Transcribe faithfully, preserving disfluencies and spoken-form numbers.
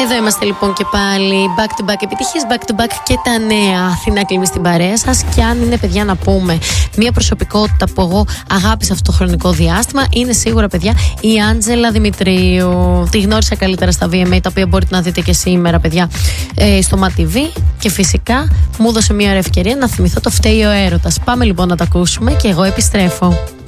Εδώ είμαστε λοιπόν και πάλι back to back επιτυχίες, back to back και τα νέα. Αθηνά Κλίμη στην παρέα σας. Και αν είναι, παιδιά, να πούμε μια προσωπικότητα που εγώ αγάπησα αυτό το χρονικό διάστημα, είναι σίγουρα, παιδιά, η Άντζελα Δημητρίου. Τη γνώρισα καλύτερα στα βι εμ έι, τα οποία μπορείτε να δείτε και σήμερα, παιδιά, στο Μα τι βι. Και φυσικά μου έδωσε μια ωραία ευκαιρία να θυμηθώ το Φταίει ο Έρωτας. Πάμε λοιπόν να τα ακούσουμε και εγώ επιστρέφω.